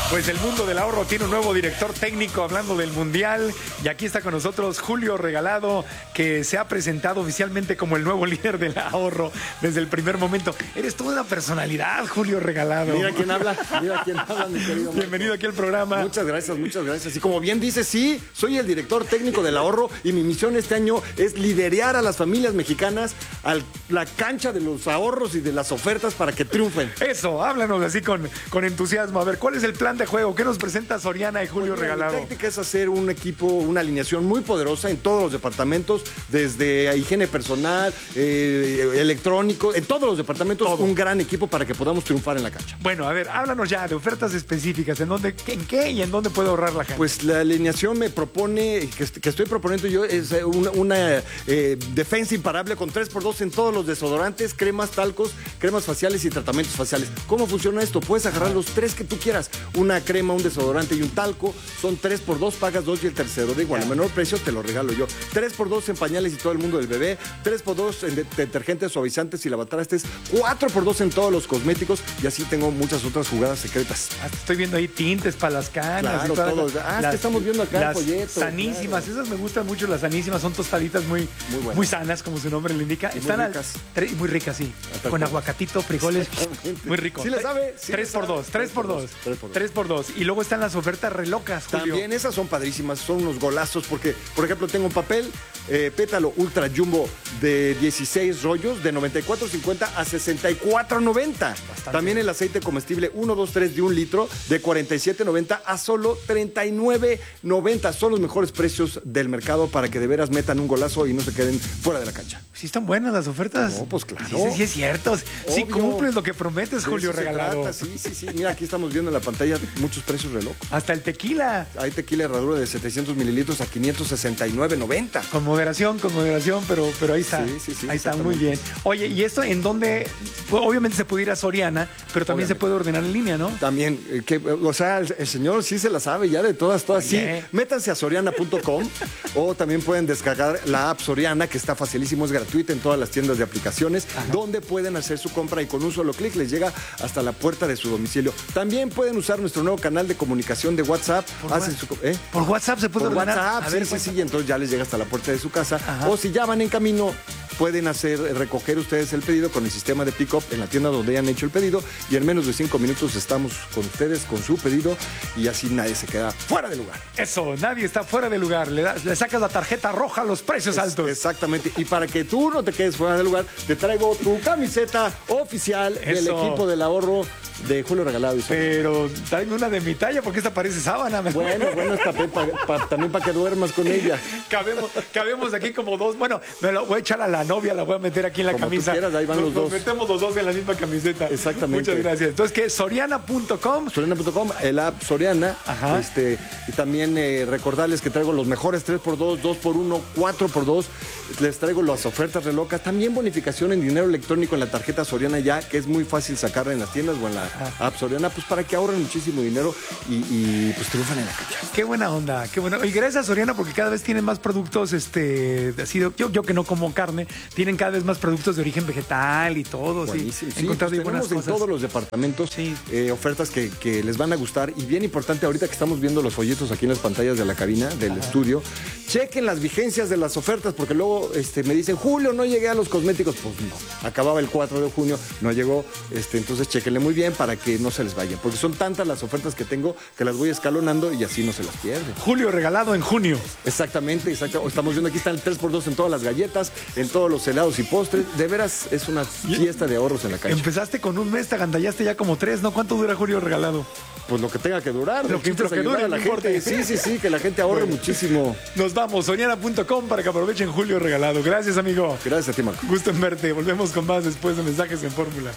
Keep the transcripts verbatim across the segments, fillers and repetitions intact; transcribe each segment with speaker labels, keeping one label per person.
Speaker 1: Pues el mundo del ahorro tiene un nuevo director técnico hablando del Mundial. Y aquí está con nosotros Julio Regalado, que se ha presentado oficialmente como el nuevo líder del ahorro desde el primer momento. Eres toda una personalidad, Julio Regalado.
Speaker 2: Mira quién habla, mira quién habla, mi querido Marco.
Speaker 1: Bienvenido aquí al programa.
Speaker 2: Muchas gracias, muchas gracias. Y como bien dice, sí, soy el director técnico del ahorro y mi misión este año es liderear a las familias mexicanas a la cancha de los ahorros y de las ofertas para que triunfen.
Speaker 1: Eso, háblanos así con, con entusiasmo. A ver, ¿cuál es el plan de juego? ¿Qué nos presenta Soriana y Julio
Speaker 2: Pues mira,
Speaker 1: Regalado?
Speaker 2: Mi táctica es hacer un equipo, una alineación muy poderosa en todos los departamentos, desde higiene personal, eh, electrónico, en todos los departamentos,
Speaker 1: Todo.
Speaker 2: Un gran equipo para que podamos triunfar en la cancha.
Speaker 1: Bueno, a ver, háblanos ya de ofertas específicas. ¿En dónde, en qué y en dónde puede ahorrar la gente?
Speaker 2: Pues la alineación me propone, que, que estoy proponiendo yo, es eh, una, una eh, defensa imparable con tres por dos en todos los desodorantes, cremas, talcos, cremas faciales y tratamientos faciales. ¿Cómo funciona esto? Puedes agarrar los tres que tú quieras. Una crema, un desodorante y un talco. Son tres por dos, pagas dos y el tercero de igual. A menor precio te lo regalo yo. tres por dos en pañales y todo el mundo del bebé. tres por dos en de- detergentes, suavizantes y lavatrastes. cuatro por dos en todos los cosméticos. Y así tengo muchas otras jugadas secretas.
Speaker 1: Hasta estoy viendo ahí tintes para las canas.
Speaker 2: Claro,
Speaker 1: y todas
Speaker 2: todo.
Speaker 1: las-
Speaker 2: Ah, es que estamos viendo acá el
Speaker 1: las
Speaker 2: folleto,
Speaker 1: sanísimas,
Speaker 2: claro.
Speaker 1: esas me gustan mucho, las sanísimas. Son tostaditas muy,
Speaker 2: Muy buenas.
Speaker 1: muy sanas, como su nombre le indica.
Speaker 2: muy
Speaker 1: Están al-
Speaker 2: ricas.
Speaker 1: tre- muy ricas, sí.
Speaker 2: tal
Speaker 1: Con
Speaker 2: cual.
Speaker 1: aguacatito, frijoles.
Speaker 2: Exactamente.
Speaker 1: Muy rico.
Speaker 2: Sí le sabe, sí
Speaker 1: tres
Speaker 2: le
Speaker 1: por
Speaker 2: sabe.
Speaker 1: dos, tres por dos.
Speaker 2: tres por dos.
Speaker 1: Tres por dos. Y luego están las ofertas re locas, Julio.
Speaker 2: También esas son padrísimas, son unos golazos porque, por ejemplo, tengo un papel eh, pétalo ultra jumbo de dieciséis rollos de noventa y cuatro cincuenta a sesenta y cuatro noventa. También el aceite comestible uno, dos, tres de un litro de cuarenta y siete noventa a solo treinta y nueve noventa. Son los mejores precios del mercado para que de veras metan un golazo y no se queden fuera de la cancha.
Speaker 1: Sí están buenas las ofertas.
Speaker 2: No, pues claro.
Speaker 1: Sí, sí, sí es cierto. Sí
Speaker 2: Obvio.
Speaker 1: cumples lo que prometes,
Speaker 2: De
Speaker 1: Julio
Speaker 2: eso se
Speaker 1: Regalado.
Speaker 2: trata, Sí, sí, sí. Mira, aquí estamos viendo en la pantalla muchos precios re locos.
Speaker 1: Hasta el tequila.
Speaker 2: Hay tequila herradura de setecientos mililitros a quinientos sesenta y nueve noventa.
Speaker 1: Con moderación, con moderación, pero, pero ahí está.
Speaker 2: Sí, sí, sí,
Speaker 1: ahí está, muy bien.
Speaker 2: exactamente.
Speaker 1: Oye, ¿y esto en dónde? Pues, obviamente se puede ir a Soriana, pero también
Speaker 2: Obviamente.
Speaker 1: se puede ordenar en línea, ¿no?
Speaker 2: También, eh, que, o sea, el, el señor sí se la sabe ya de todas, todas.
Speaker 1: Oye.
Speaker 2: Sí, métanse a soriana punto com o también pueden descargar la app Soriana, que está facilísimo, es gratuita en todas las tiendas de aplicaciones, donde pueden hacer su compra y con un solo clic les llega hasta la puerta de su domicilio. También pueden usar nuestro nuevo canal de comunicación de WhatsApp.
Speaker 1: Por
Speaker 2: Hacen
Speaker 1: Wha-
Speaker 2: su co- ¿eh?
Speaker 1: Por WhatsApp se puede
Speaker 2: Por
Speaker 1: ordenar.
Speaker 2: WhatsApp,
Speaker 1: A
Speaker 2: sí,
Speaker 1: ver,
Speaker 2: sí,
Speaker 1: cuenta.
Speaker 2: sí, y entonces ya les llega hasta la puerta de su casa.
Speaker 1: Ajá.
Speaker 2: O si ya van en camino, pueden hacer, recoger ustedes el pedido con el sistema de pick-up en la tienda donde hayan hecho el pedido y en menos de cinco minutos estamos con ustedes con su pedido y así nadie se queda fuera de lugar.
Speaker 1: Eso, nadie está fuera de lugar. Le, das- le sacas la tarjeta roja a los precios
Speaker 2: Es-
Speaker 1: altos.
Speaker 2: Exactamente. Y para que tú no te quedes fuera de lugar, te traigo tu camiseta oficial del
Speaker 1: Eso.
Speaker 2: equipo del ahorro de Julio Regalado. y Soriana.
Speaker 1: Pero tráeme una de mi talla porque esta parece sábana. mejor.
Speaker 2: Bueno, bueno, esta pe- pa- pa- también para que duermas con ella.
Speaker 1: Cabemos, cabemos aquí como dos. Bueno, me lo voy a echar a la novia, la voy a meter aquí en la
Speaker 2: Como tú
Speaker 1: camisa.
Speaker 2: quieras, ahí van
Speaker 1: nos,
Speaker 2: los dos.
Speaker 1: Nos metemos los dos en la misma camiseta.
Speaker 2: Exactamente.
Speaker 1: Muchas gracias. Entonces, ¿qué? Soriana punto com.
Speaker 2: Soriana punto com, el app Soriana.
Speaker 1: Ajá.
Speaker 2: Este, y también eh, recordarles que traigo los mejores tres por dos, dos por uno, cuatro por dos. Les traigo las ofertas re locas. También bonificación en dinero electrónico en la tarjeta Soriana ya, que es muy fácil sacarla en las tiendas o en la app Soriana, pues para que ahorren muchísimo dinero y, y, pues triunfan en la cancha.
Speaker 1: Qué buena onda, qué bueno. Y gracias a Soriana porque cada vez tienen más productos, este, así de- yo, yo que no como carne, tienen cada vez más productos de origen vegetal y todo. Sí,
Speaker 2: Buenísimo. Sí,
Speaker 1: encontrar
Speaker 2: pues
Speaker 1: ahí buenas
Speaker 2: tenemos en
Speaker 1: cosas.
Speaker 2: todos los departamentos
Speaker 1: Sí.
Speaker 2: eh, ofertas que, que les van a gustar. Y bien importante, ahorita que estamos viendo los folletos aquí en las pantallas de la cabina, del estudio, chequen las vigencias de las ofertas, porque luego este, me dicen, Julio, no llegué a los cosméticos. Pues no, acababa el cuatro de junio, no llegó. Este, entonces chequenle muy bien para que no se les vaya, porque son tantas las ofertas que tengo que las voy escalonando y así no se las pierden.
Speaker 1: Julio regalado en junio.
Speaker 2: Exactamente, exacto. Estamos viendo aquí está el tres por dos en todas las galletas, en todos los helados y postres. De veras es una fiesta de ahorros en la cancha.
Speaker 1: Empezaste con un mes, te agandallaste ya como tres, ¿no? ¿Cuánto dura Julio regalado?
Speaker 2: Pues lo que tenga que durar.
Speaker 1: Lo
Speaker 2: El
Speaker 1: que-
Speaker 2: chiste
Speaker 1: lo
Speaker 2: es
Speaker 1: que
Speaker 2: ayudar
Speaker 1: dure,
Speaker 2: a la
Speaker 1: no
Speaker 2: gente.
Speaker 1: importa.
Speaker 2: Sí, sí, sí, que la gente ahorre
Speaker 1: Bueno.
Speaker 2: muchísimo.
Speaker 1: Nos vamos, soriana punto com para que aprovechen Julio regalado. Gracias, amigo.
Speaker 2: Gracias a ti, Marco.
Speaker 1: Gusto en verte. Volvemos con más después de Mensajes en Fórmula.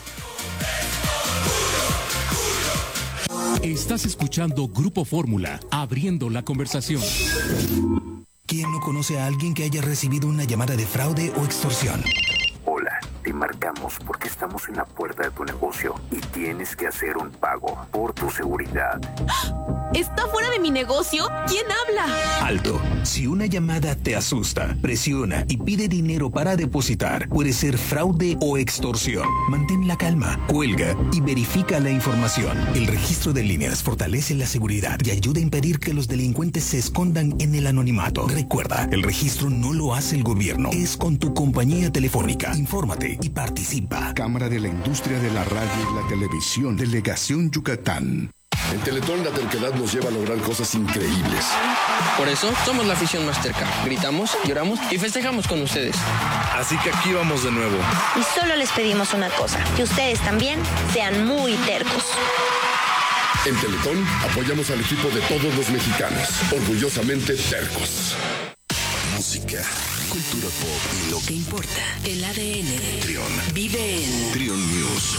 Speaker 3: Estás escuchando Grupo Fórmula, abriendo la conversación.
Speaker 4: ¿Quién no conoce a alguien que haya recibido una llamada de fraude o extorsión?
Speaker 5: Hola,
Speaker 4: Te marcamos porque estamos en la puerta de tu negocio y tienes que hacer un pago por tu seguridad.
Speaker 5: ¿Está fuera de mi negocio? ¿Quién habla?
Speaker 6: Alto. Si una llamada te asusta, presiona y pide dinero para depositar, puede ser fraude o extorsión. Mantén la calma, cuelga y verifica la información. El registro de líneas fortalece la seguridad y ayuda a impedir que los delincuentes se escondan en el anonimato. Recuerda, el registro no lo hace el gobierno, es con tu compañía telefónica. Infórmate y participa.
Speaker 7: Cámara de la Industria de la Radio y la Televisión, Delegación Yucatán.
Speaker 8: En Teletón la terquedad nos lleva a lograr cosas increíbles.
Speaker 9: Por eso somos la afición más terca. Gritamos, lloramos y festejamos con ustedes.
Speaker 10: Así que aquí vamos de nuevo.
Speaker 11: Y solo les pedimos una cosa, que ustedes también sean muy tercos.
Speaker 8: En Teletón apoyamos al equipo de todos los mexicanos. Orgullosamente tercos.
Speaker 6: Música, cultura pop y lo que importa.
Speaker 5: El A D N.
Speaker 6: Trión.
Speaker 5: Vive en
Speaker 6: Trión News.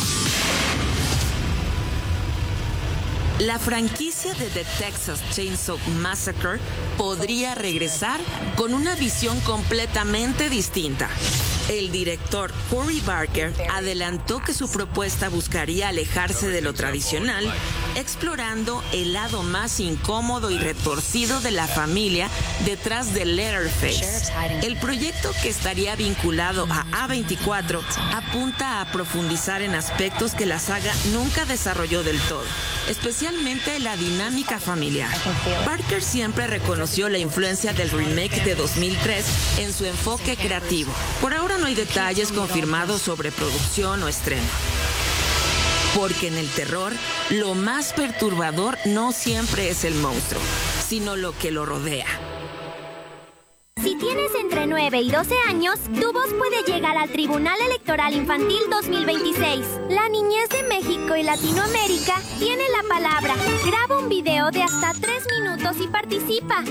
Speaker 5: La franquicia de The Texas Chainsaw Massacre podría regresar con una visión completamente distinta. El director Corey Barker adelantó que su propuesta buscaría alejarse de lo tradicional, explorando el lado más incómodo y retorcido de la familia detrás de Leatherface. El proyecto, que estaría vinculado a A veinticuatro, apunta a profundizar en aspectos que la saga nunca desarrolló del todo, especialmente la dinámica familiar. Barker siempre reconoció la influencia del remake de dos mil tres en su enfoque creativo. Por ahora no hay detalles confirmados sobre producción o estreno. Porque en el terror, lo más perturbador no siempre es el monstruo, sino lo que lo rodea.
Speaker 12: Si tienes entre nueve y doce años, tu voz puede llegar al Tribunal Electoral Infantil dos mil veintiséis. La niñez de México y Latinoamérica tiene la palabra. Graba un video de hasta tres minutos y participa.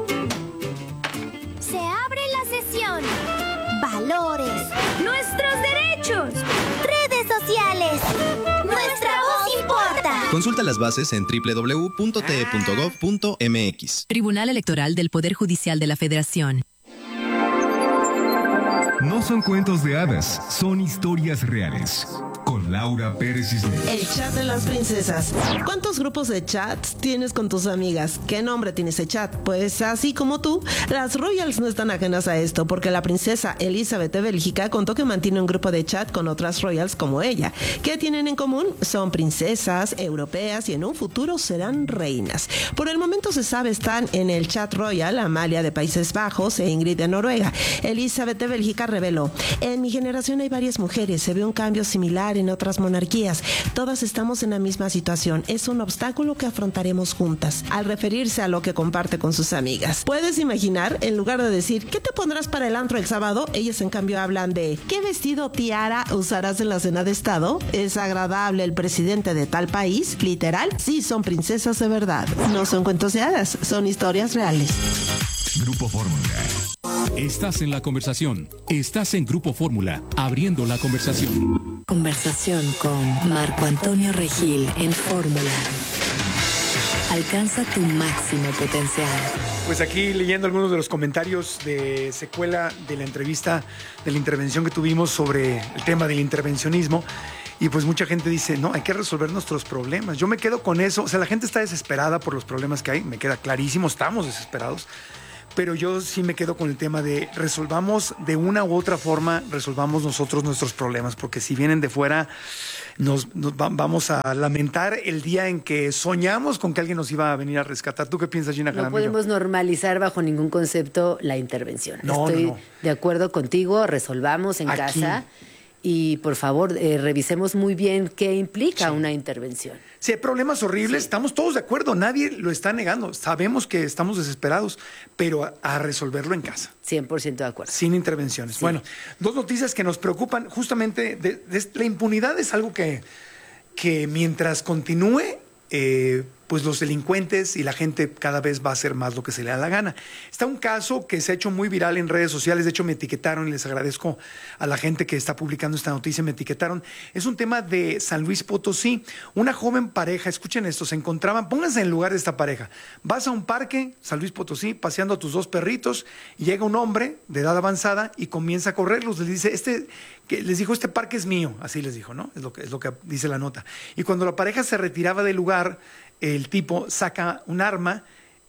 Speaker 12: Se abre la sesión. Valores. Nuestros derechos. Redes sociales. Nuestra voz importa.
Speaker 13: Consulta las bases en doble u doble u doble u punto t e punto gov punto m x.
Speaker 14: Tribunal Electoral del Poder Judicial de la Federación.
Speaker 15: No son cuentos de hadas, son historias reales. Con Laura Pérez Cisneros.
Speaker 16: El chat de las princesas. ¿Cuántos grupos de chats tienes con tus amigas? ¿Qué nombre tiene ese chat? Pues así como tú, las Royals no están ajenas a esto, porque la princesa Elizabeth de Bélgica contó que mantiene un grupo de chat con otras Royals como ella. ¿Qué tienen en común? Son princesas europeas y en un futuro serán reinas. Por el momento se sabe están en el chat Royal Amalia de Países Bajos e Ingrid de Noruega. Elizabeth de Bélgica reveló: en mi generación hay varias mujeres, se ve un cambio similar en otras monarquías. Todas estamos en la misma situación. Es un obstáculo que afrontaremos juntas. Al referirse a lo que comparte con sus amigas. ¿Puedes imaginar? En lugar de decir ¿qué te pondrás para el antro el sábado?, ellas en cambio hablan de ¿qué vestido tiara usarás en la cena de estado? ¿Es agradable el presidente de tal país? Literal, sí, son princesas de verdad. No son cuentos de hadas, son historias reales.
Speaker 3: Grupo Fórmula. Estás en la conversación. Estás en Grupo Fórmula, abriendo la conversación.
Speaker 14: Conversación con Marco Antonio Regil en Fórmula. Alcanza tu máximo potencial.
Speaker 1: Pues aquí leyendo algunos de los comentarios de secuela de la entrevista, de la intervención que tuvimos sobre el tema del intervencionismo. Y pues mucha gente dice, no, hay que resolver nuestros problemas. Yo me quedo con eso. O sea, la gente está desesperada por los problemas que hay. Me queda clarísimo, estamos desesperados. Pero yo sí me quedo con el tema de resolvamos de una u otra forma, resolvamos nosotros nuestros problemas, porque si vienen de fuera, nos, nos va, vamos a lamentar el día en que soñamos con que alguien nos iba a venir a rescatar. ¿Tú qué piensas, Gina Jaramillo?
Speaker 17: No podemos normalizar bajo ningún concepto la intervención.
Speaker 1: No,
Speaker 17: Estoy
Speaker 1: no, no.
Speaker 17: de acuerdo contigo, resolvamos en Aquí. casa. Y por favor, eh, revisemos muy bien qué implica sí. una intervención.
Speaker 1: Si hay problemas horribles, sí. estamos todos de acuerdo, nadie lo está negando. Sabemos que estamos desesperados, pero a, a resolverlo en casa.
Speaker 17: cien por ciento de acuerdo.
Speaker 1: Sin intervenciones. Sí. Bueno, dos noticias que nos preocupan. Justamente, de, de, la impunidad es algo que, que mientras continúe, eh, pues los delincuentes y la gente cada vez va a hacer más lo que se le da la gana. Está un caso que se ha hecho muy viral en redes sociales, de hecho me etiquetaron y les agradezco a la gente que está publicando esta noticia, me etiquetaron. Es un tema de San Luis Potosí. Una joven pareja, escuchen esto, se encontraban, pónganse en el lugar de esta pareja. Vas a un parque, San Luis Potosí, paseando a tus dos perritos, y llega un hombre de edad avanzada y comienza a correrlos. Les dice, este, que les dijo, este parque es mío, así les dijo, ¿no? Es lo que, es lo que dice la nota. Y cuando la pareja se retiraba del lugar, el tipo saca un arma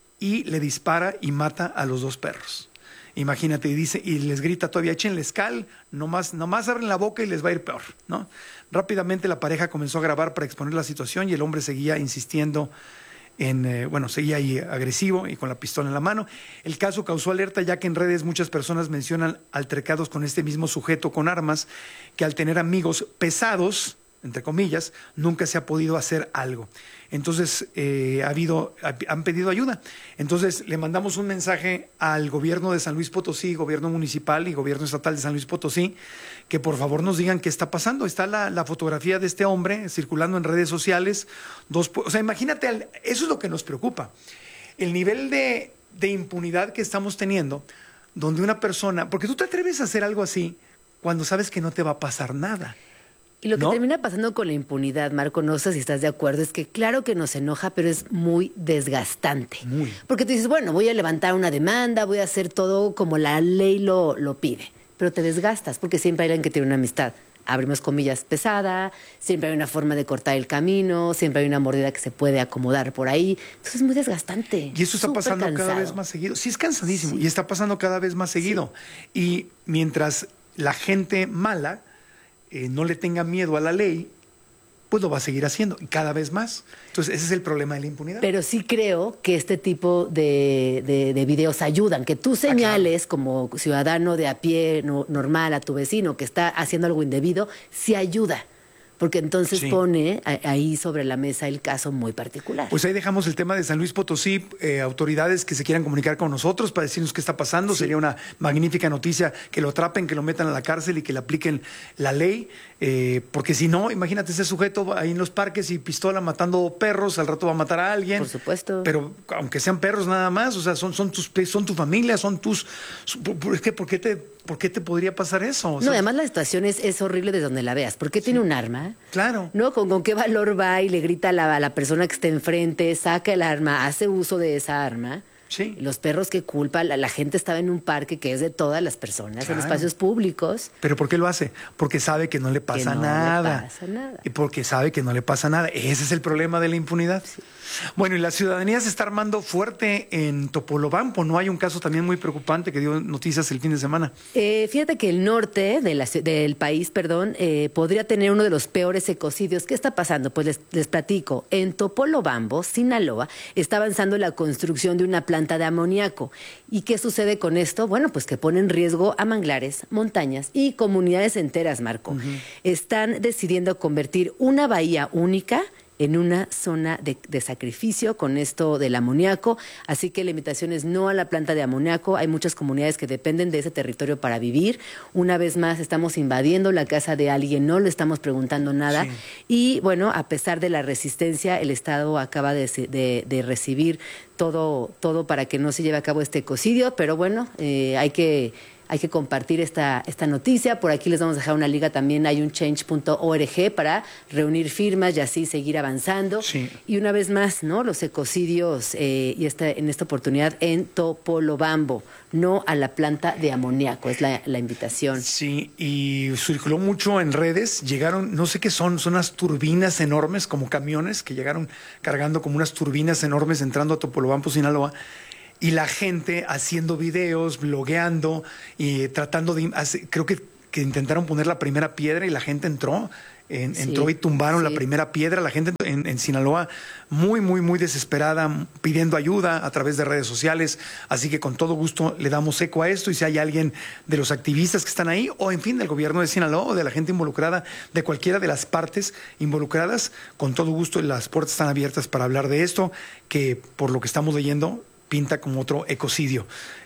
Speaker 1: y le dispara y mata a los dos perros. Imagínate, y dice, y les grita todavía, échenles cal, nomás, nomás abren la boca y les va a ir peor, ¿no? Rápidamente la pareja comenzó a grabar para exponer la situación y el hombre seguía insistiendo en, eh, bueno, seguía ahí agresivo y con la pistola en la mano. El caso causó alerta ya que en redes muchas personas mencionan altercados con este mismo sujeto con armas, que al tener amigos pesados, entre comillas, nunca se ha podido hacer algo. Entonces, eh, ha habido, han pedido ayuda. Entonces, le mandamos un mensaje al gobierno de San Luis Potosí, gobierno municipal y gobierno estatal de San Luis Potosí, que por favor nos digan qué está pasando. Está la, la fotografía de este hombre circulando en redes sociales. Dos, o sea, imagínate, eso es lo que nos preocupa. El nivel de, de impunidad que estamos teniendo, donde una persona, porque tú te atreves a hacer algo así cuando sabes que no te va a pasar nada.
Speaker 17: Y lo que
Speaker 1: ¿no?
Speaker 17: termina pasando con la impunidad, Marco, no sé si estás de acuerdo, es que claro que nos enoja, pero es muy desgastante.
Speaker 1: Muy.
Speaker 17: Porque tú dices, bueno, voy a levantar una demanda, voy a hacer todo como la ley lo, lo pide. Pero te desgastas, porque siempre hay alguien que tiene una amistad, abrimos comillas, pesada, siempre hay una forma de cortar el camino, siempre hay una mordida que se puede acomodar por ahí. Entonces es muy desgastante.
Speaker 1: Y eso está pasando
Speaker 17: cansado.
Speaker 1: cada vez más seguido. Sí, es cansadísimo.
Speaker 17: Sí.
Speaker 1: Y está pasando cada vez más seguido. Sí. Y mientras la gente mala Eh, no le tenga miedo a la ley, pues lo va a seguir haciendo, y cada vez más. Entonces, ese es el problema de la impunidad.
Speaker 17: Pero sí creo que este tipo de, de, de videos ayudan, que tú señales ah, claro. como ciudadano de a pie no, normal a tu vecino que está haciendo algo indebido, sí ayuda. Porque entonces sí. pone ahí sobre la mesa el caso muy particular.
Speaker 1: Pues ahí dejamos el tema de San Luis Potosí. Eh, autoridades que se quieran comunicar con nosotros para decirnos qué está pasando. Sí. Sería una magnífica noticia que lo atrapen, que lo metan a la cárcel y que le apliquen la ley. Eh, porque si no, imagínate ese sujeto ahí en los parques y pistola matando perros, al rato va a matar a alguien.
Speaker 17: Por supuesto.
Speaker 1: Pero aunque sean perros nada más, o sea, son, son, tus, son tu familia, son tus... Es que, ¿por qué te, por qué te podría pasar eso? O sea,
Speaker 17: no, además la situación es, es horrible de donde la veas. ¿Por qué sí. tiene un arma?
Speaker 1: Claro.
Speaker 17: ¿No? ¿Con, con qué valor va y le grita a la, a la persona que está enfrente, saca el arma, hace uso de esa arma?
Speaker 1: Sí.
Speaker 17: Los perros, qué culpa. La, la gente estaba en un parque que es de todas las personas, claro. en espacios públicos.
Speaker 1: ¿Pero por qué lo hace? Porque sabe que no le pasa
Speaker 17: que no
Speaker 1: nada.
Speaker 17: le pasa nada.
Speaker 1: Y porque sabe que no le pasa nada. Ese es el problema de la impunidad. Sí. Bueno, y la ciudadanía se está armando fuerte en Topolobampo. ¿No hay un caso también muy preocupante que dio noticias el fin de semana?
Speaker 17: Eh, fíjate que el norte de la, del país, perdón, eh, podría tener uno de los peores ecocidios. ¿Qué está pasando? Pues les, les platico. En Topolobampo, Sinaloa, está avanzando la construcción de una planta de amoníaco. ¿Y qué sucede con esto? Bueno, pues que pone en riesgo a manglares, montañas y comunidades enteras, Marco. Uh-huh. Están decidiendo convertir una bahía única en una zona de, de sacrificio con esto del amoníaco, así que la invitación es no a la planta de amoníaco. Hay muchas comunidades que dependen de ese territorio para vivir. Una vez más estamos invadiendo la casa de alguien, no le estamos preguntando nada. Sí. Y bueno, a pesar de la resistencia, el Estado acaba de, de, de recibir todo, todo para que no se lleve a cabo este ecocidio, pero bueno, eh, hay que... Hay que compartir esta, esta noticia. Por aquí les vamos a dejar una liga también. Hay un change punto org para reunir firmas y así seguir avanzando.
Speaker 1: Sí.
Speaker 17: Y una vez más, ¿no? Los ecocidios eh, y esta, en esta oportunidad en Topolobampo, no a la planta de amoníaco. Es la, la invitación.
Speaker 1: Sí, y circuló mucho en redes. Llegaron, no sé qué son, son unas turbinas enormes como camiones que llegaron cargando como unas turbinas enormes entrando a Topolobampo, Sinaloa. Y la gente haciendo videos, blogueando y tratando de... Hacer, creo que, que intentaron poner la primera piedra y la gente entró. En, sí, entró y tumbaron sí. la primera piedra. La gente en, en Sinaloa muy, muy, muy desesperada, pidiendo ayuda a través de redes sociales. Así que con todo gusto le damos eco a esto. Y si hay alguien de los activistas que están ahí, o en fin, del gobierno de Sinaloa, o de la gente involucrada, de cualquiera de las partes involucradas, con todo gusto las puertas están abiertas para hablar de esto, que por lo que estamos leyendo... pinta como otro ecocidio.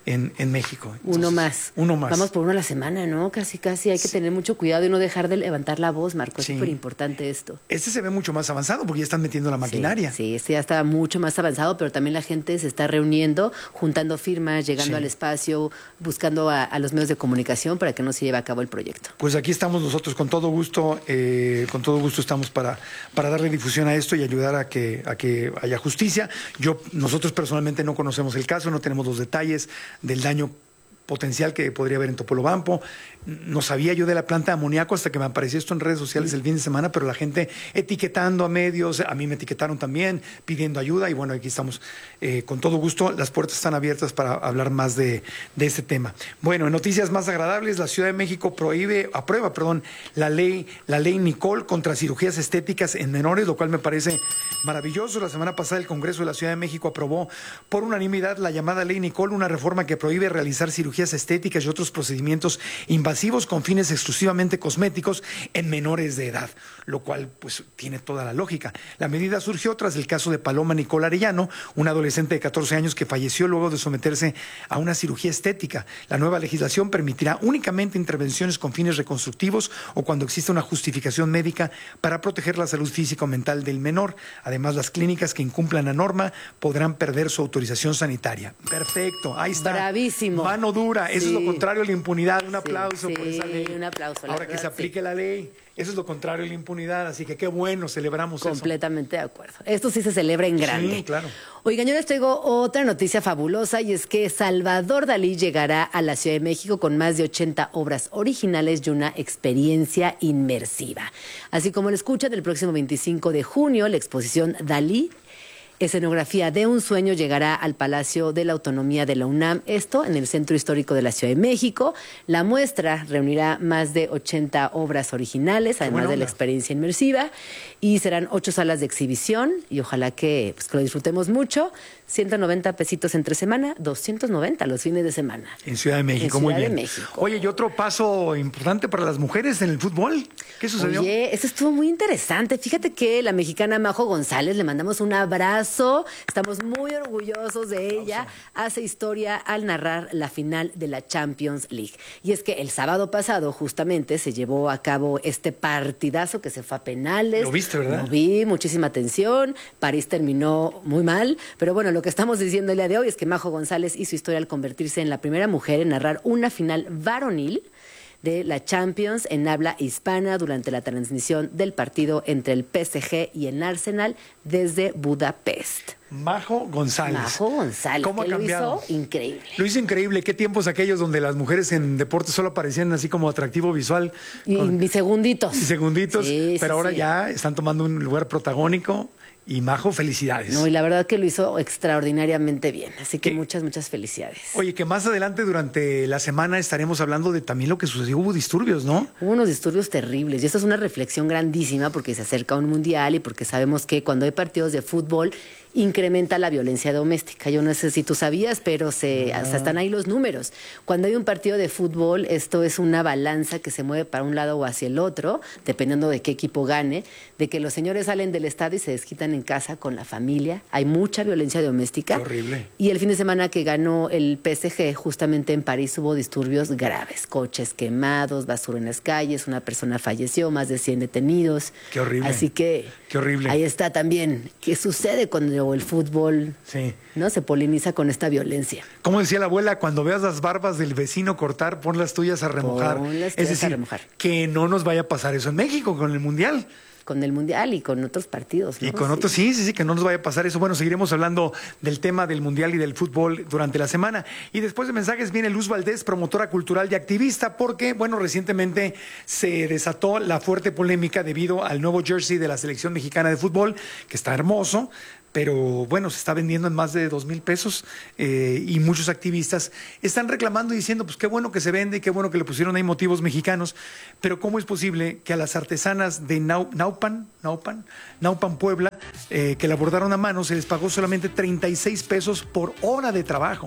Speaker 1: en, en México.
Speaker 17: Entonces, uno más.
Speaker 1: Uno más.
Speaker 17: Vamos por uno a la semana, ¿no? Casi, casi. Hay que sí. tener mucho cuidado y no dejar de levantar la voz, Marco. Es súper sí. importante esto.
Speaker 1: Este se ve mucho más avanzado porque ya están metiendo la maquinaria.
Speaker 17: Sí, sí, este ya está mucho más avanzado, pero también la gente se está reuniendo, juntando firmas, llegando sí. al espacio, buscando a, a los medios de comunicación para que no se lleve a cabo el proyecto.
Speaker 1: Pues aquí estamos nosotros con todo gusto, eh, con todo gusto estamos para, para darle difusión a esto y ayudar a que, a que haya justicia. Yo, nosotros personalmente no conocemos el caso, no tenemos los detalles del daño potencial que podría haber en Topolobampo. No sabía yo de la planta de amoníaco hasta que me apareció esto en redes sociales el fin de semana, pero la gente etiquetando a medios, a mí me etiquetaron también, pidiendo ayuda, y bueno, aquí estamos eh, con todo gusto. Las puertas están abiertas para hablar más de, de este tema. Bueno, en noticias más agradables, la Ciudad de México prohíbe, aprueba, perdón, la ley, la ley Nicole contra cirugías estéticas en menores, lo cual me parece maravilloso. La semana pasada el Congreso de la Ciudad de México aprobó por unanimidad la llamada ley Nicole, una reforma que prohíbe realizar cirugías estéticas y otros procedimientos invasivos con fines exclusivamente cosméticos en menores de edad, lo cual pues tiene toda la lógica. La medida surgió tras el caso de Paloma Nicole Arellano, una adolescente de catorce años que falleció luego de someterse a una cirugía estética. La nueva legislación permitirá únicamente intervenciones con fines reconstructivos o cuando exista una justificación médica para proteger la salud física o mental del menor. Además, las clínicas que incumplan la norma podrán perder su autorización sanitaria. Perfecto, ahí está.
Speaker 17: Bravísimo.
Speaker 1: Mano dura, eso sí. es lo contrario a la impunidad. Un aplauso
Speaker 17: sí,
Speaker 1: por esa ley.
Speaker 17: Un aplauso.
Speaker 1: Ahora
Speaker 17: verdad,
Speaker 1: que se aplique
Speaker 17: sí.
Speaker 1: la ley, eso es lo contrario a la impunidad, así que qué bueno, celebramos
Speaker 17: Completamente
Speaker 1: eso.
Speaker 17: de acuerdo. Esto sí se celebra en grande.
Speaker 1: Sí, claro.
Speaker 17: Oigan, yo les traigo otra noticia fabulosa y es que Salvador Dalí llegará a la Ciudad de México con más de ochenta obras originales y una experiencia inmersiva. Así como lo escuchan, el próximo veinticinco de junio, la exposición Dalí, escenografía de un sueño, llegará al Palacio de la Autonomía de la UNAM, esto en el Centro Histórico de la Ciudad de México. La muestra reunirá más de ochenta obras originales, además de la experiencia inmersiva, y serán ocho salas de exhibición y ojalá que, pues, que lo disfrutemos mucho. ciento noventa pesitos entre semana, doscientos noventa los fines de semana.
Speaker 1: En Ciudad de México,
Speaker 17: en
Speaker 1: muy
Speaker 17: Ciudad
Speaker 1: bien.
Speaker 17: de México.
Speaker 1: Oye, y otro paso importante para las mujeres en el fútbol. ¿Qué sucedió?
Speaker 17: Oye, eso estuvo muy interesante. Fíjate que la mexicana Majo González, le mandamos un abrazo. Estamos muy orgullosos de ella. Hace historia al narrar la final de la Champions League. Y es que el sábado pasado, justamente, se llevó a cabo este partidazo que se fue a penales.
Speaker 1: Lo viste, ¿verdad?
Speaker 17: Lo vi, muchísima atención. París terminó muy mal. Pero bueno, lo que estamos diciendo el día de hoy es que Majo González hizo historia al convertirse en la primera mujer en narrar una final varonil de la Champions en habla hispana durante la transmisión del partido entre el P S G y el Arsenal desde Budapest.
Speaker 1: Majo González.
Speaker 17: Majo González.
Speaker 1: ¿Cómo ha cambiado?
Speaker 17: Lo hizo increíble.
Speaker 1: Lo hizo increíble. ¿Qué tiempos aquellos donde las mujeres en deportes solo aparecían así como atractivo visual?
Speaker 17: Y
Speaker 1: con...
Speaker 17: mis segunditos.
Speaker 1: Y segunditos.
Speaker 17: Sí,
Speaker 1: pero
Speaker 17: sí,
Speaker 1: ahora
Speaker 17: sí.
Speaker 1: ya están tomando un lugar protagónico. Y Majo, felicidades.
Speaker 17: No, y la verdad que lo hizo extraordinariamente bien. Así que ¿Qué? muchas, muchas felicidades.
Speaker 1: Oye, que más adelante durante la semana estaremos hablando de también lo que sucedió. Hubo disturbios, ¿no?
Speaker 17: Hubo unos disturbios terribles. Y esto es una reflexión grandísima porque se acerca un mundial y porque sabemos que cuando hay partidos de fútbol incrementa la violencia doméstica. Yo no sé si tú sabías, pero se,
Speaker 1: no.
Speaker 17: hasta están ahí los números. Cuando hay un partido de fútbol, esto es una balanza que se mueve para un lado o hacia el otro, dependiendo de qué equipo gane, de que los señores salen del estadio y se desquitan en casa con la familia. Hay mucha violencia doméstica.
Speaker 1: Qué horrible.
Speaker 17: Y el fin de semana que ganó el P S G, justamente en París hubo disturbios graves. Coches quemados, basura en las calles, una persona falleció, más de cien detenidos.
Speaker 1: Qué horrible.
Speaker 17: Así que
Speaker 1: Qué horrible.
Speaker 17: Ahí está también. ¿Qué sucede cuando el fútbol
Speaker 1: sí.
Speaker 17: no se poliniza con esta violencia?
Speaker 1: Como decía la abuela, cuando veas las barbas del vecino cortar, pon las tuyas a remojar.
Speaker 17: Pon las tuyas
Speaker 1: es decir,
Speaker 17: a remojar.
Speaker 1: Que no nos vaya a pasar eso en México con el Mundial.
Speaker 17: Con el Mundial y con otros partidos, ¿no?
Speaker 1: Y con
Speaker 17: sí.
Speaker 1: otros, sí, sí, sí, que no nos vaya a pasar eso. Bueno, seguiremos hablando del tema del Mundial y del fútbol durante la semana. Y después de mensajes viene Luz Valdés, promotora cultural y activista, porque, bueno, recientemente se desató la fuerte polémica debido al nuevo jersey de la selección mexicana de fútbol, que está hermoso, pero bueno, se está vendiendo en más de dos mil pesos eh, y muchos activistas están reclamando y diciendo, pues qué bueno que se vende y qué bueno que le pusieron ahí motivos mexicanos, pero ¿cómo es posible que a las artesanas de Nau, Naupan, Naupan, Naupan Puebla, eh, que la bordaron a mano, se les pagó solamente treinta y seis pesos por hora de trabajo?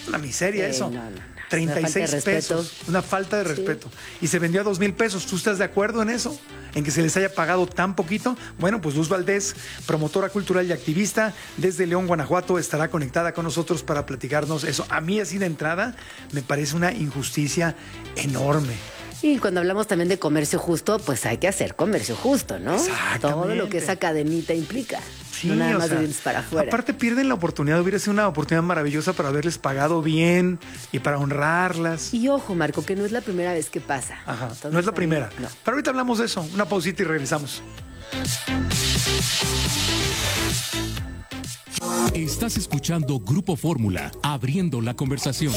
Speaker 1: una miseria
Speaker 17: Eh,
Speaker 1: eso.
Speaker 17: no, no, no.
Speaker 1: treinta y seis
Speaker 17: Una falta de
Speaker 1: pesos. Una falta de respeto. Y se vendió a dos mil pesos. ¿Tú estás de acuerdo en eso? ¿En que se les haya pagado tan poquito? Bueno, pues Luz Valdés, promotora cultural y activista desde León, Guanajuato, estará conectada con nosotros para platicarnos eso. A mí, así de entrada, me parece una injusticia enorme.
Speaker 17: Y cuando hablamos también de comercio justo, pues hay que hacer comercio justo, ¿no? Todo lo que esa cadenita implica.
Speaker 1: Sí,
Speaker 17: no nada
Speaker 1: o
Speaker 17: más
Speaker 1: sea,
Speaker 17: de dientes para afuera.
Speaker 1: Aparte pierden la oportunidad, hubiera sido una oportunidad maravillosa para haberles pagado bien y para honrarlas.
Speaker 17: Y ojo, Marco, que no es la primera vez que pasa.
Speaker 1: Ajá,
Speaker 17: Entonces,
Speaker 1: no es la primera.
Speaker 17: No.
Speaker 1: Pero ahorita hablamos de eso. Una pausita y regresamos.
Speaker 3: Estás escuchando Grupo Fórmula, abriendo la conversación.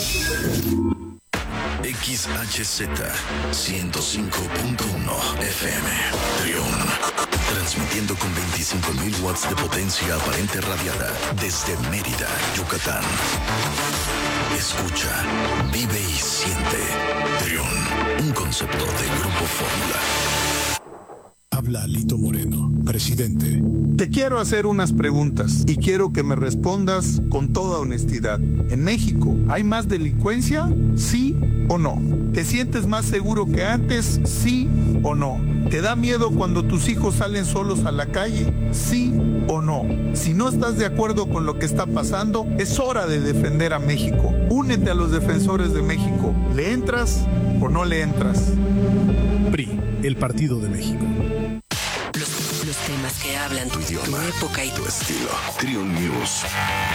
Speaker 18: X H Z ciento cinco punto uno F M Trión, transmitiendo con veinticinco mil watts de potencia aparente radiada desde Mérida, Yucatán. Escucha, vive y siente. Trión, un concepto de Grupo Fórmula.
Speaker 19: Habla Lito Moreno, presidente. Te quiero hacer unas preguntas y quiero que me respondas con toda honestidad. ¿En México hay más delincuencia? ¿Sí o no? ¿Te sientes más seguro que antes? ¿Sí o no? ¿Te da miedo cuando tus hijos salen solos a la calle? ¿Sí o no? Si no estás de acuerdo con lo que está pasando, es hora de defender a México. Únete a los defensores de México. ¿Le entras o no le entras? P R I, el Partido de México.
Speaker 20: Los, los temas que hablan tu idioma, tu época y tu estilo.
Speaker 18: Trión News.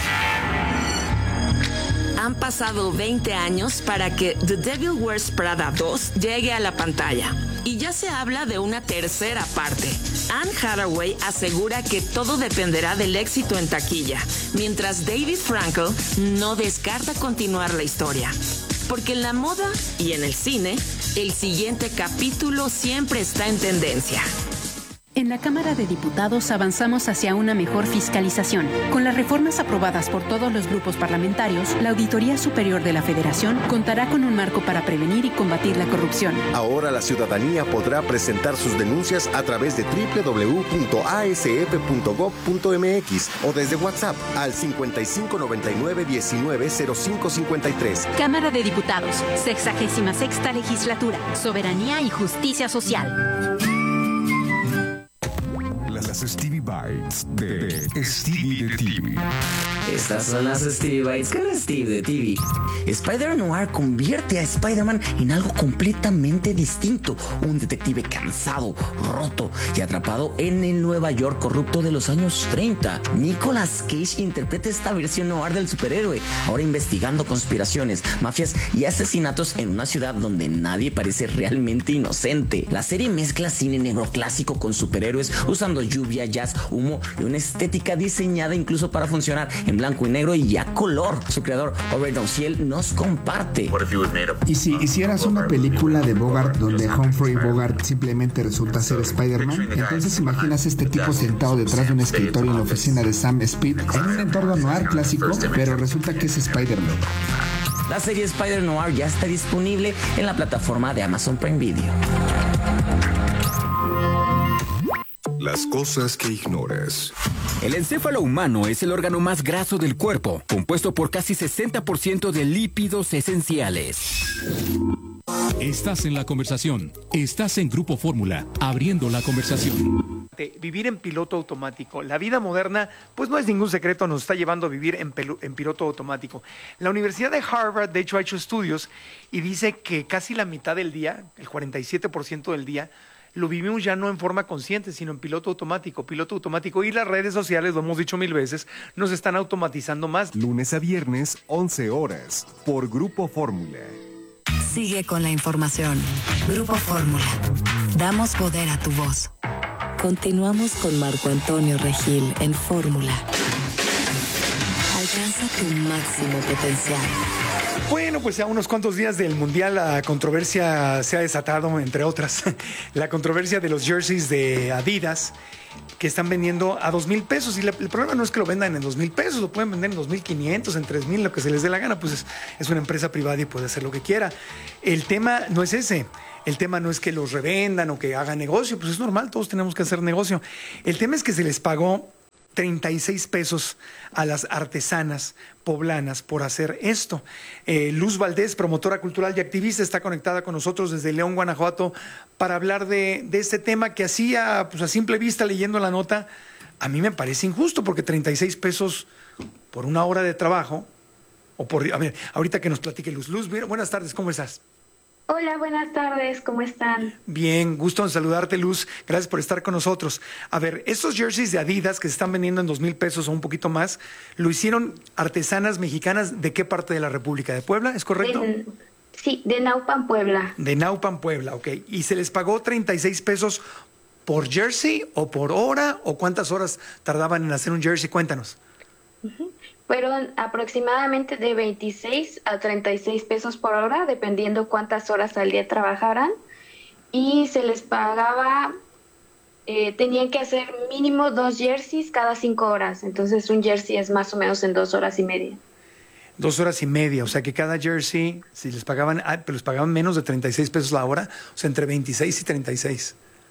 Speaker 5: Han pasado veinte años para que The Devil Wears Prada dos llegue a la pantalla. Y ya se habla de una tercera parte. Anne Hathaway asegura que todo dependerá del éxito en taquilla, mientras David Frankel no descarta continuar la historia. Porque en la moda y en el cine, el siguiente capítulo siempre está en tendencia.
Speaker 21: En la Cámara de Diputados avanzamos hacia una mejor fiscalización. Con las reformas aprobadas por todos los grupos parlamentarios, la Auditoría Superior de la Federación contará con un marco para prevenir y combatir la corrupción.
Speaker 22: Ahora la ciudadanía podrá presentar sus denuncias a través de doble u doble u doble u punto a s f punto gob punto m x o desde WhatsApp al cincuenta y cinco noventa y nueve diecinueve cero cinco cincuenta y tres.
Speaker 21: Cámara de Diputados, sexagésima sexta legislatura, soberanía y justicia social.
Speaker 15: Las Stevie Bites de Stevie de T V.
Speaker 23: Estas son las Stevie Bites con Steve de T V. Spider-Noir convierte a Spider-Man en algo completamente distinto. Un detective cansado, roto y atrapado en el Nueva York corrupto de los años treinta. Nicolas Cage interpreta esta versión noir del superhéroe, ahora investigando conspiraciones, mafias y asesinatos en una ciudad donde nadie parece realmente inocente. La serie mezcla cine negro clásico con superhéroes usando lluvia, jazz, humo y una estética diseñada incluso para funcionar en blanco y negro y a color. Su creador, Oren Ociel, nos comparte.
Speaker 24: ¿Y si hicieras una película de Bogart donde Humphrey Bogart simplemente resulta ser Spider-Man? Entonces imaginas este tipo sentado detrás de un escritorio en la oficina de Sam Speed en un entorno noir clásico, pero resulta que es Spider-Man.
Speaker 23: La serie Spider-Noir ya está disponible en la plataforma de Amazon Prime Video.
Speaker 7: Las cosas que ignoras.
Speaker 25: El encéfalo humano es el órgano más graso del cuerpo, compuesto por casi sesenta por ciento de lípidos esenciales.
Speaker 3: Estás en la conversación. Estás en Grupo Fórmula, abriendo la conversación.
Speaker 1: Vivir en piloto automático. La vida moderna, pues no es ningún secreto, nos está llevando a vivir en, pelu- en piloto automático. La Universidad de Harvard, de hecho, ha hecho estudios y dice que casi la mitad del día, el cuarenta y siete por ciento del día, lo vivimos ya no en forma consciente, sino en piloto automático, piloto automático. Y las redes sociales, lo hemos dicho mil veces, nos están automatizando más.
Speaker 15: Lunes a viernes, once horas, por Grupo Fórmula.
Speaker 14: Sigue con la información. Grupo Fórmula. Damos poder a tu voz. Continuamos con Marco Antonio Regil en Fórmula. Alcanza tu máximo potencial.
Speaker 1: Bueno, pues a unos cuantos días del Mundial la controversia se ha desatado, entre otras. La controversia de los jerseys de Adidas que están vendiendo a dos mil pesos. Y la, el problema no es que lo vendan en dos mil pesos, lo pueden vender en dos mil quinientos, en tres mil, lo que se les dé la gana. Pues es, es una empresa privada y puede hacer lo que quiera. El tema no es ese. El tema no es que los revendan o que hagan negocio. Pues es normal, todos tenemos que hacer negocio. El tema es que se les pagó treinta y seis pesos a las artesanas poblanas por hacer esto. Eh, Luz Valdés, promotora cultural y activista, está conectada con nosotros desde León, Guanajuato, para hablar de, de este tema que hacía, pues a simple vista, leyendo la nota, a mí me parece injusto, porque treinta y seis pesos por una hora de trabajo, o por, a ver, ahorita que nos platique Luz. Luz, buenas tardes, ¿cómo estás?
Speaker 2: Hola, buenas tardes, ¿cómo están?
Speaker 1: Bien, gusto en saludarte, Luz. Gracias por estar con nosotros. A ver, estos jerseys de Adidas que se están vendiendo en dos mil pesos o un poquito más, ¿lo hicieron artesanas mexicanas de qué parte de la República? ¿De Puebla? ¿Es correcto?
Speaker 2: De, sí, de Naupan, Puebla.
Speaker 1: De Naupan, Puebla, ok. ¿Y se les pagó treinta y seis pesos por jersey o por hora? ¿O cuántas horas tardaban en hacer un jersey? Cuéntanos.
Speaker 2: Uh-huh. Fueron aproximadamente de veintiséis a treinta y seis pesos por hora, dependiendo cuántas horas al día trabajaran. Y se les pagaba, eh, tenían que hacer mínimo dos jerseys cada cinco horas. Entonces un jersey es más o menos en dos horas y media.
Speaker 1: Dos horas y media, o sea que cada jersey, si les pagaban, ah, pero les pagaban menos de treinta y seis pesos la hora, o sea, entre veintiséis y treinta y seis.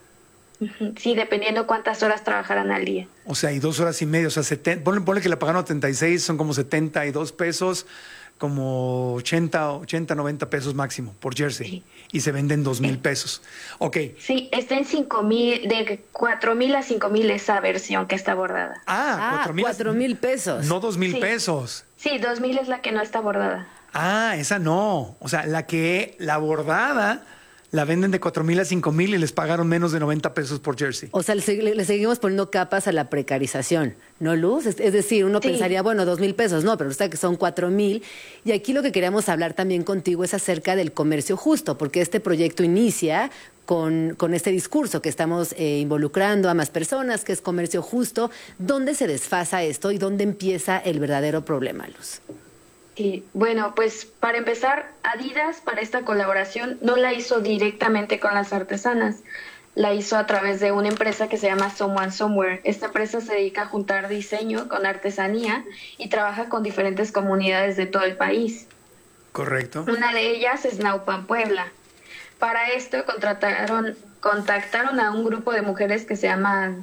Speaker 2: Sí, dependiendo cuántas horas trabajaran al día.
Speaker 1: O sea, y dos horas y media, o sea, setenta, ponle, ponle que le pagaron a treinta y seis, son como setenta y dos pesos, como ochenta, noventa pesos máximo por jersey. Sí. Y se venden dos mil pesos. Ok.
Speaker 2: Sí, está en cinco mil, de cuatro mil a cinco mil esa versión que está bordada.
Speaker 1: Ah,
Speaker 17: ah cuatro mil pesos.
Speaker 1: No dos mil
Speaker 2: sí.
Speaker 1: pesos.
Speaker 2: Sí, dos mil es la que no está bordada.
Speaker 1: Ah, esa no. O sea, la que, la bordada, la venden de cuatro mil a cinco mil y les pagaron menos de noventa pesos por jersey.
Speaker 17: O sea, le, le seguimos poniendo capas a la precarización, ¿no, Luz? Es, es decir, uno sí. pensaría, bueno, dos mil pesos, no, pero resulta que son cuatro mil. Y aquí lo que queríamos hablar también contigo es acerca del comercio justo, porque este proyecto inicia con, con este discurso que estamos eh, involucrando a más personas, que es comercio justo. ¿Dónde se desfasa esto y dónde empieza el verdadero problema, Luz?
Speaker 2: Sí, bueno, pues para empezar, Adidas para esta colaboración no la hizo directamente con las artesanas, la hizo a través de una empresa que se llama Someone Somewhere. Esta empresa se dedica a juntar diseño con artesanía y trabaja con diferentes comunidades de todo el país.
Speaker 1: Correcto.
Speaker 2: Una de ellas es Naupan, Puebla. Para esto contrataron, contactaron a un grupo de mujeres que se llama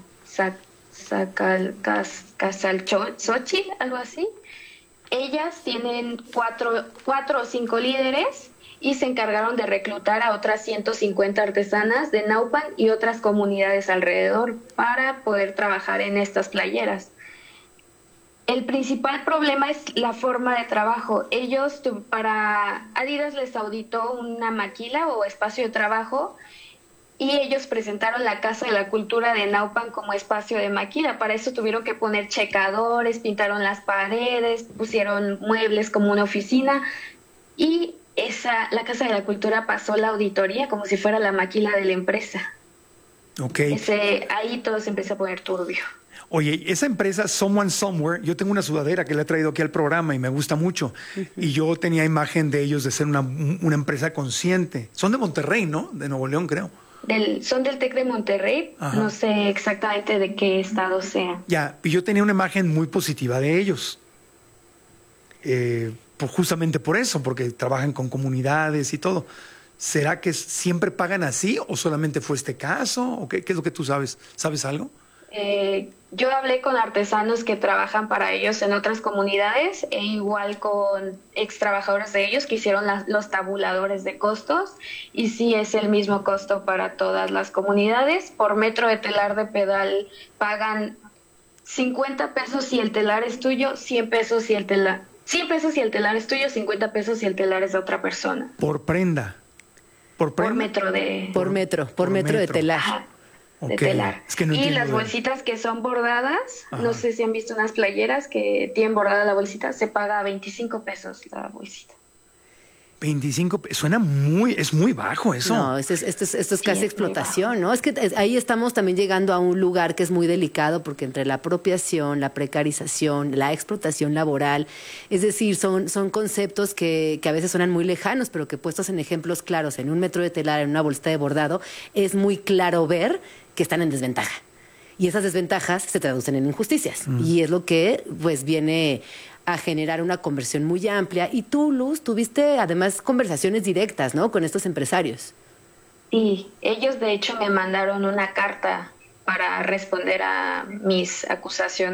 Speaker 2: Casalchochi, algo así. Ellas tienen cuatro, cuatro o cinco líderes y se encargaron de reclutar a otras ciento cincuenta artesanas de Naupan y otras comunidades alrededor para poder trabajar en estas playeras. El principal problema es la forma de trabajo. Ellos, para Adidas les auditó una maquila o espacio de trabajo y ellos presentaron la Casa de la Cultura de Naupan como espacio de maquila. Para eso tuvieron que poner checadores, pintaron las paredes, pusieron muebles como una oficina y esa, la Casa de la Cultura pasó la auditoría como si fuera la maquila de la empresa.
Speaker 1: Okay.
Speaker 2: Ese, ahí todo se empezó a poner turbio.
Speaker 1: Oye, esa empresa Someone Somewhere, yo tengo una sudadera que le he traído aquí al programa y me gusta mucho. Uh-huh. Y yo tenía imagen de ellos de ser una, una empresa consciente. Son de Monterrey, ¿no? De Nuevo León, creo.
Speaker 2: Del, son del TEC de Monterrey, Ajá. no sé exactamente de qué estado sea.
Speaker 1: Ya, y yo tenía una imagen muy positiva de ellos. Eh, pues justamente por eso, porque trabajan con comunidades y todo. ¿Será que siempre pagan así o solamente fue este caso? ¿O qué, qué es lo que tú sabes? ¿Sabes algo?
Speaker 2: Eh, yo hablé con artesanos que trabajan para ellos en otras comunidades e igual con ex trabajadores de ellos que hicieron las, los tabuladores de costos y sí es el mismo costo para todas las comunidades. Por metro de telar de pedal pagan cincuenta pesos si el telar es tuyo, cien pesos si el telar, cien pesos si el telar es tuyo, cincuenta pesos si el telar es de otra persona.
Speaker 1: Por prenda. Por, prenda?
Speaker 2: por metro de
Speaker 17: por metro, por, por metro, metro de telar.
Speaker 2: Ajá.
Speaker 1: Okay.
Speaker 2: De telar.
Speaker 1: Es que no
Speaker 2: y las
Speaker 1: de...
Speaker 2: bolsitas que son bordadas,
Speaker 1: Ajá.
Speaker 2: no sé si han visto unas playeras que tienen bordada la bolsita, se paga veinticinco pesos la bolsita.
Speaker 1: veinticinco, suena muy, es muy bajo eso.
Speaker 17: No, esto es, esto es, esto es
Speaker 2: Sí,
Speaker 17: casi
Speaker 2: es
Speaker 17: explotación, ¿no? Es que ahí estamos también llegando a un lugar que es muy delicado porque entre la apropiación, la precarización, la explotación laboral, es decir, son, son conceptos que, que a veces suenan muy lejanos, pero que puestos en ejemplos claros, en un metro de telar, en una bolsita de bordado, es muy claro ver que están en desventaja. Y esas desventajas se traducen en injusticias. Mm. Y es lo que pues viene a generar una conversión muy amplia. Y tú, Luz, tuviste además conversaciones directas, ¿no?, con estos empresarios.
Speaker 2: Sí, ellos de hecho me mandaron una carta para responder a mis acusaciones